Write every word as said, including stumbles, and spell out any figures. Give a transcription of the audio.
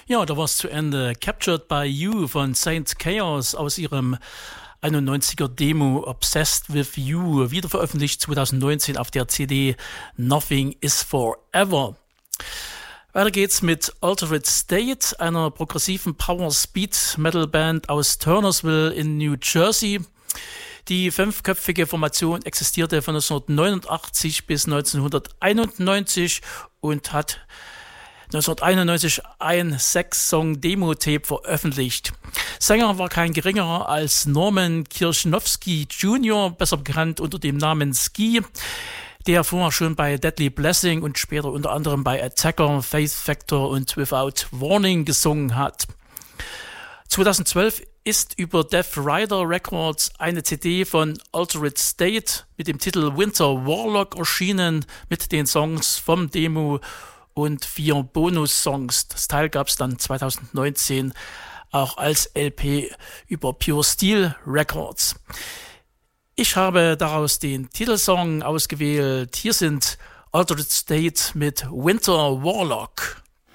Ja, da war es zu Ende. Captured by You von Saint Chaos aus ihrem einundneunziger Demo Obsessed with You, wieder veröffentlicht zwanzig neunzehn auf der C D Nothing is Forever. Weiter geht's mit Altered State, einer progressiven Power-Speed-Metal-Band aus Turnersville in New Jersey. Die fünfköpfige Formation existierte von neunzehnhundertneunundachtzig bis neunzehnhunderteinundneunzig und hat neunzehnhunderteinundneunzig ein Sechs-Song-Demo-Tape veröffentlicht. Sänger war kein geringerer als Norman Kirschnowski Junior, besser bekannt unter dem Namen Ski, der vorher schon bei Deadly Blessing und später unter anderem bei Attacker, Faith Factor und Without Warning gesungen hat. zweitausendzwölf ist über Death Rider Records eine C D von Altered State mit dem Titel Winter Warlock erschienen, mit den Songs vom Demo und vier Bonus-Songs. Das Teil gab es dann zwanzig neunzehn auch als L P über Pure Steel Records. Ich habe daraus den Titelsong ausgewählt. Hier sind Altered State mit Winter Warlock.